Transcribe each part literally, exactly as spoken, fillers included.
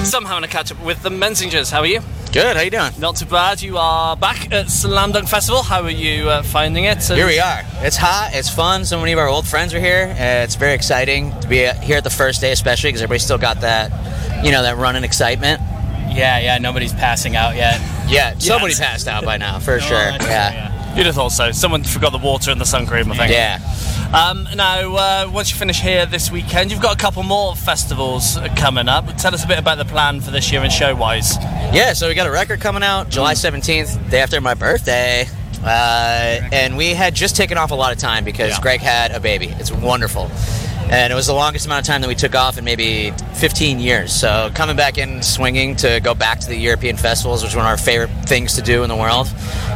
So I'm having a catch up with the Menzingers. How are you? Good, how you doing? Not too bad. You are back at Slam Dunk Festival. How are you uh, finding it? And here we are. It's hot, it's fun. So many of our old friends are here. Uh, it's very exciting to be here at the first day, especially because everybody's still got that, you know, that running excitement. Yeah, yeah, nobody's passing out yet. Yeah, somebody yes. passed out by now, for sure. Yeah. yeah. You'd have thought so. Someone forgot the water and the sun cream, I think. Yeah. Um, now, uh, once you finish here this weekend, you've got a couple more festivals coming up. Tell us a bit about the plan for this year and show-wise. Yeah, so we got a record coming out July seventeenth, day after my birthday. Uh, and we had just taken off a lot of time because yeah. Greg had a baby. It's wonderful. And it was the longest amount of time that we took off in maybe fifteen years. So coming back in swinging to go back to the European festivals, which is one of our favorite things to do in the world,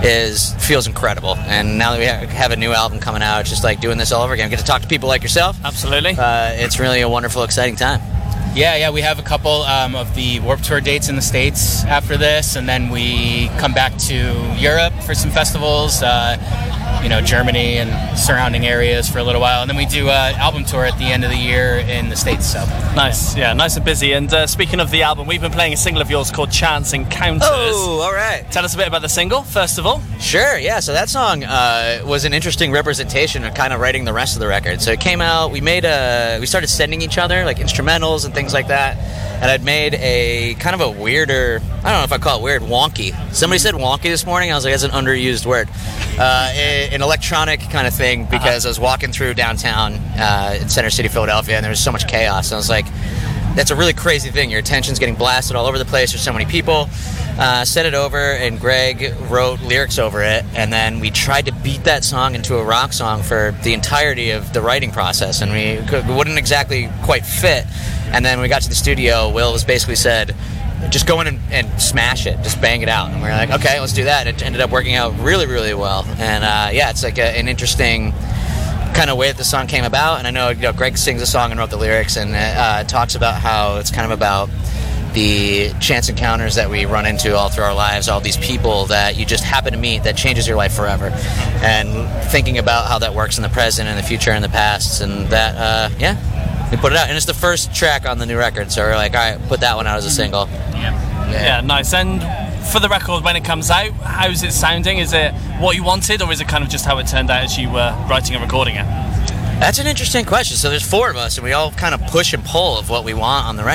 is feels incredible. And now that we have a new album coming out, it's just like doing this all over again. We get to talk to people like yourself. Absolutely. Uh, it's really a wonderful, exciting time. Yeah, yeah, we have a couple um, of the Warped Tour dates in the States after this, and then we come back to Europe for some festivals, uh, you know, Germany and surrounding areas for a little while, and then we do an album tour at the end of the year in the States. So nice, yeah, nice and busy. And uh, speaking of the album, we've been playing a single of yours called Chance Encounters. Oh, all right. Tell us a bit about the single, first of all. Sure, yeah, so that song uh, was an interesting representation of kind of writing the rest of the record. So it came out, we made a, we started sending each other like instrumentals and things like that, and I'd made a kind of a weirder, I don't know if I call it weird, wonky. Somebody said wonky this morning. I was like, that's an underused word. Uh, an electronic kind of thing, because uh-huh. I was walking through downtown uh, in Center City, Philadelphia, and there was so much chaos. And I was like, that's a really crazy thing. Your attention's getting blasted all over the place. There's so many people. Uh, sent it over, and Greg wrote lyrics over it, and then we tried to beat that song into a rock song for the entirety of the writing process, and we, could, we wouldn't exactly quite fit. And then when we got to the studio, Will was basically said, just go in and, and smash it, just bang it out. And we were like, okay, let's do that. It ended up working out really, really well. And uh, yeah, it's like a, an interesting kind of way that the song came about. And I know, you know, Greg sings the song and wrote the lyrics, and it uh, talks about how it's kind of about the chance encounters that we run into all through our lives, all these people that you just happen to meet that changes your life forever, and thinking about how that works in the present and the future and the past, and that, uh, yeah, we put it out. And it's the first track on the new record, so we're like, all right, put that one out as a single. Yeah, yeah, yeah, nice. And for the record, when it comes out, how's it sounding? Is it what you wanted, or is it kind of just how it turned out as you were writing and recording it? That's an interesting question. So there's four of us, and we all kind of push and pull of what we want on the record.